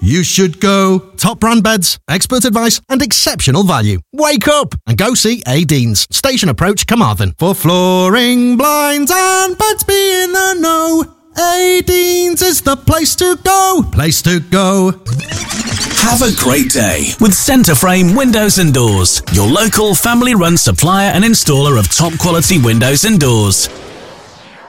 You should go. Top brand beds, expert advice and exceptional value. Wake up and go see A. Deans, Station Approach, Carmarthen. For flooring, blinds and beds, be in the know. A. Deans is the place to go. Place to go. Have a great day with Centre Frame Windows and Doors, your local family-run supplier and installer of top quality windows and doors.